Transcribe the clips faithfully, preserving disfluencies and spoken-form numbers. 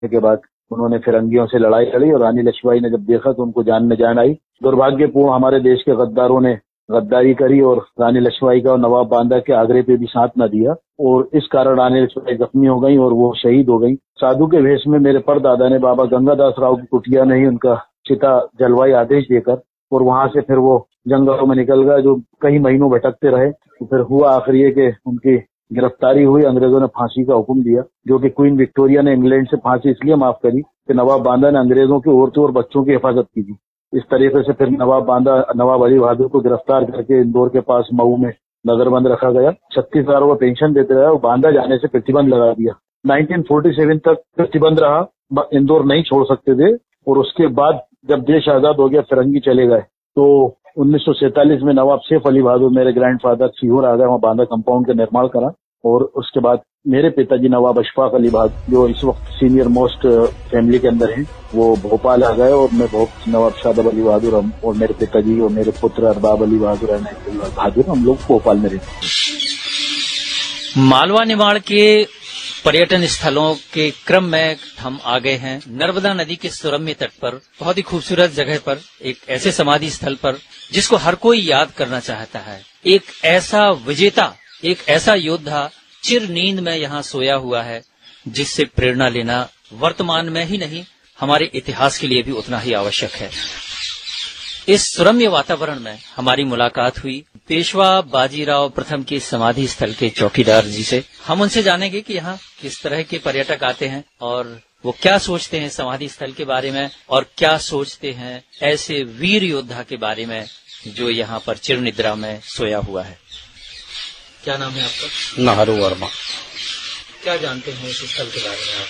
के बाद उन्होंने फिरंगियों से लड़ाई लड़ी और रानी लक्ष्मीबाई ने जब देखा तो उनको जान में जान आई। दुर्भाग्यपूर्ण हमारे देश के गद्दारों ने गद्दारी करी और रानी लक्ष्मीबाई का और नवाब बांदा के आगरे पे भी साथ न दिया और इस कारण रानी लक्ष्मीबाई जख्मी हो गई और वो शहीद हो गई। साधु के भेष में मेरे परदादा ने बाबा गंगादास राव की कुटिया ने ही उनका चिता जलवाई आदेश देकर और वहां से फिर वो जंगलों में निकल गए, जो कई महीनों भटकते रहे। तो फिर हुआ आखिरी है कि उनकी गिरफ्तारी हुई, अंग्रेजों ने फांसी का हुक्म दिया, जो कि क्वीन विक्टोरिया ने इंग्लैंड से फांसी इसलिए माफ करी कि नवाब बांदा ने अंग्रेजों की औरतों और बच्चों की हिफाजत की थी। इस तरीके से फिर नवाब बांदा नवाब अली बहादुर को गिरफ्तार करके इंदौर के पास मऊ में नजरबंद रखा गया। छत्तीस हजार वो पेंशन देते रहे और बांदा जाने से प्रतिबंध लगा दिया। नाइनटीन फोर्टी सेवन तक प्रतिबंध रहा, इंदौर नहीं छोड़ सकते थे और उसके बाद जब देश आजाद हो गया फिरंगी चले गए। तो उन्नीस सौ सैंतालीस में नवाब सैफ अली बहादुर मेरे ग्रैंडफादर सीहोर आ गए, वहाँ बांदा कंपाउंड का निर्माण करा और उसके बाद मेरे पिताजी नवाब अशफाक अली बहादुर जो इस वक्त सीनियर मोस्ट फैमिली के अंदर हैं, वो भोपाल आ गए और मैं नवाब शादाब अली बहादुर और मेरे पिताजी और मेरे पुत्र अरबाब अली बहादुर बहादुर हम लोग भोपाल में रहते। मालवा निमाड़ के पर्यटन स्थलों के क्रम में हम आ गए हैं नर्मदा नदी के सुरम्य तट पर, बहुत ही खूबसूरत जगह पर, एक ऐसे समाधि स्थल पर जिसको हर कोई याद करना चाहता है। एक ऐसा विजेता, एक ऐसा योद्धा चिर नींद में यहाँ सोया हुआ है, जिससे प्रेरणा लेना वर्तमान में ही नहीं हमारे इतिहास के लिए भी उतना ही आवश्यक है। इस सुरम्य वातावरण में हमारी मुलाकात हुई पेशवा बाजीराव प्रथम के समाधि स्थल के चौकीदार जी से। हम उनसे जानेंगे कि यहाँ किस तरह के पर्यटक आते हैं और वो क्या सोचते हैं समाधि स्थल के बारे में और क्या सोचते हैं ऐसे वीर योद्धा के बारे में जो यहाँ पर चिर निद्रा में सोया हुआ है। क्या नाम है आपका? नाहरू वर्मा। क्या जानते हैं इस स्थल के बारे में आप?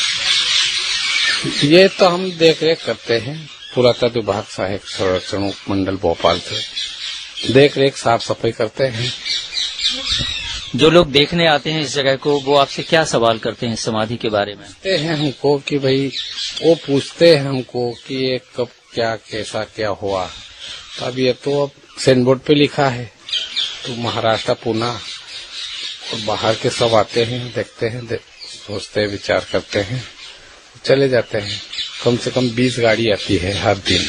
ये तो हम देख रेख करते हैं, पुरातत्व विभाग सहायक संरक्षण उपमंडल भोपाल से देख रेख साफ सफाई करते हैं। जो लोग देखने आते हैं इस जगह को, वो आपसे क्या सवाल करते हैं समाधि के बारे में? पूछते हैं हमको कि भाई, वो पूछते हैं हमको कि ये कब क्या कैसा क्या हुआ। अब ये तो अब साइन बोर्ड पे लिखा है, तो महाराष्ट्र पुणे और बाहर के सब आते हैं, देखते हैं, देख, सोचते हैं, विचार करते हैं, चले जाते हैं। कम से कम बीस गाड़ी आती है हर दिन।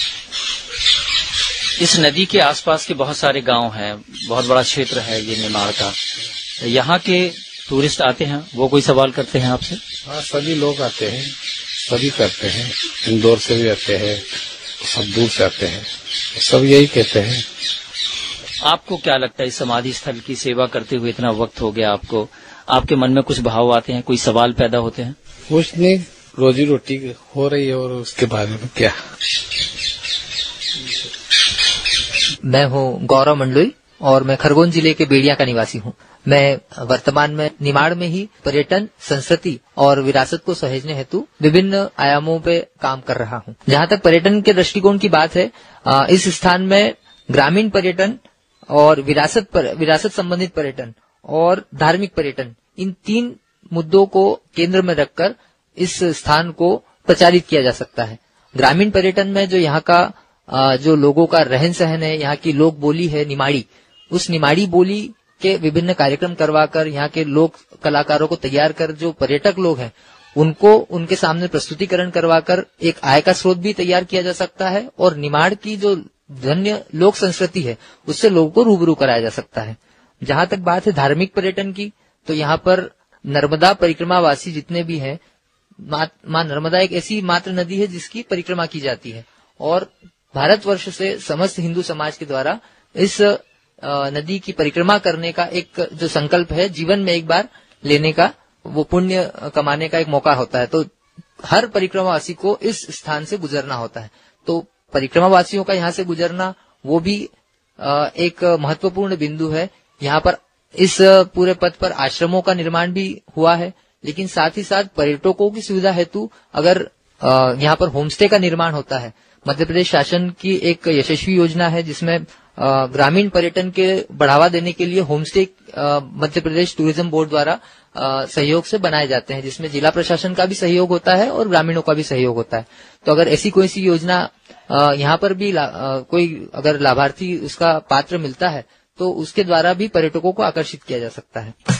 इस नदी के आसपास के बहुत सारे गांव हैं, बहुत बड़ा क्षेत्र है ये निमाड़ का। यहाँ के टूरिस्ट आते हैं, वो कोई सवाल करते हैं आपसे? हाँ, सभी लोग आते हैं, सभी करते हैं, इंदौर से भी आते हैं, सब दूर से आते हैं, सब यही कहते हैं। आपको क्या लगता है इस समाधि स्थल की सेवा करते हुए इतना वक्त हो गया आपको, आपके मन में कुछ भाव आते हैं, कोई सवाल पैदा होते हैं? कुछ नहीं, रोजी रोटी हो रही है और उसके बारे में क्या। मैं हूँ गौरव मंडलोई और मैं खरगोन जिले के बेड़िया का निवासी हूँ। मैं वर्तमान में निमाड़ में ही पर्यटन, संस्कृति और विरासत को सहेजने हेतु विभिन्न आयामों पे काम कर रहा हूँ। जहाँ तक पर्यटन के दृष्टिकोण की बात है, इस स्थान में ग्रामीण पर्यटन और विरासत पर विरासत संबंधित पर्यटन और धार्मिक पर्यटन, इन तीन मुद्दों को केंद्र में रखकर इस स्थान को प्रचारित किया जा सकता है। ग्रामीण पर्यटन में जो यहाँ का जो लोगों का रहन सहन है, यहाँ की लोक बोली है निमाड़ी, उस निमाड़ी बोली के विभिन्न कार्यक्रम करवाकर यहाँ के लोक कलाकारों को तैयार कर जो पर्यटक लोग हैं उनको उनके सामने प्रस्तुतिकरण करवाकर एक आय का स्रोत भी तैयार किया जा सकता है और निमाड़ की जो धन्य लोक संस्कृति है उससे लोगों को रूबरू कराया जा सकता है। जहाँ तक बात है धार्मिक पर्यटन की, तो यहाँ पर नर्मदा परिक्रमा वासी जितने भी हैं, माँ नर्मदा एक ऐसी मात्र नदी है जिसकी परिक्रमा की जाती है और भारतवर्ष से समस्त हिंदू समाज के द्वारा इस नदी की परिक्रमा करने का एक जो संकल्प है, जीवन में एक बार लेने का, वो पुण्य कमाने का एक मौका होता है। तो हर परिक्रमावासी को इस स्थान से गुजरना होता है। तो परिक्रमावासियों का यहाँ से गुजरना वो भी एक महत्वपूर्ण बिंदु है। यहाँ पर इस पूरे पथ पर आश्रमों का निर्माण भी हुआ है, लेकिन साथ ही साथ पर्यटकों की सुविधा हेतु अगर यहाँ पर होमस्टे का निर्माण होता है, मध्य प्रदेश शासन की एक यशस्वी योजना है जिसमें ग्रामीण पर्यटन के बढ़ावा देने के लिए homestay Madhya Pradesh tourism board द्वारा सहयोग से बनाए जाते हैं, जिसमें जिला प्रशासन का भी सहयोग होता है और ग्रामीणों का भी सहयोग होता है। तो अगर ऐसी कोई सी योजना यहाँ पर भी कोई अगर लाभार्थी उसका पात्र मिलता है तो उसके द्वारा भी पर्यटकों को आकर्षित किया जा सकता है।